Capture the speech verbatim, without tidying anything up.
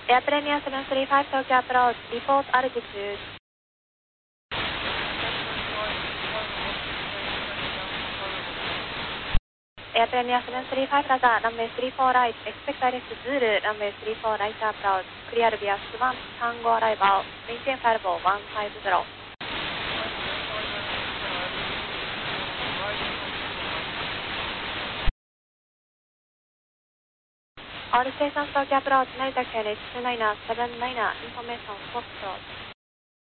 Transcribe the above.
Air Premier seven three five Tokyo approach, report altitude. Air Premier seven three five Plaza, runway three four right, expect direct Zulu, runway three four right approach, clear via Swan, Tango arrival, maintain flight level one five zero. All stations Tokyo approach, Narita K H two niner seven niner, information Foxtrot.